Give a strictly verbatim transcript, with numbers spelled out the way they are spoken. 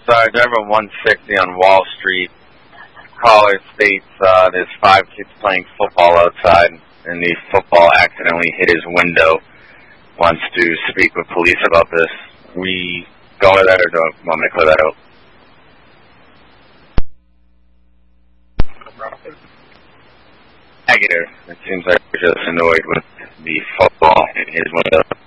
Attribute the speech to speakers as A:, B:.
A: Sorry, driver one sixty on Wall Street. Caller states uh, there's five kids playing football outside, and the football accidentally hit his window. Wants to speak with police about this. We go with that, or do you want me to clear that out? Negative. It seems like we're just annoyed with the football in his window.